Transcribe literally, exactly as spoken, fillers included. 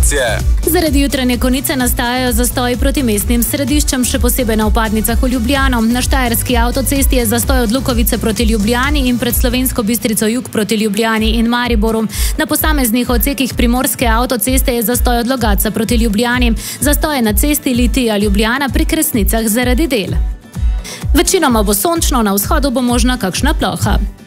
informacije. Zaradi jutranje konice nastajajo zastoji proti mestnim središčem, še posebej na vpadnicah v Ljubljano. Na štajerski avtocesti je zastoj od Lukovice proti Ljubljani in pred Slovensko Bistrico jug proti Ljubljani in Mariboru. Na posameznih odsekih primorske avtoceste je zastoj od Logatca proti Ljubljani. Zastoj je na cesti Litija-Ljubljana pri Kresnicah zaradi del. Večinoma bo sončno, na vzhodu bo možna kakšna ploha.